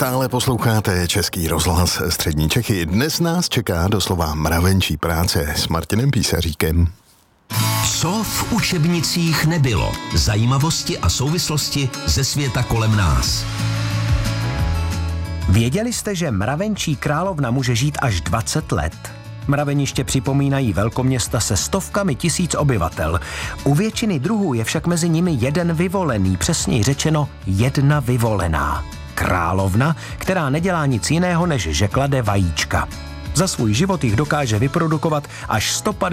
Stále posloucháte Český rozhlas Střední Čechy. Dnes nás čeká doslova mravenčí práce s Martinem Písaříkem. Co v učebnicích nebylo? Zajímavosti a souvislosti ze světa kolem nás. Věděli jste, že mravenčí královna může žít až 20 let? Mraveniště připomínají velkoměsta se stovkami tisíc obyvatel. U většiny druhů je však mezi nimi jeden vyvolený, přesněji řečeno jedna vyvolená. Královna, která nedělá nic jiného, než že klade vajíčka. Za svůj život jich dokáže vyprodukovat až 150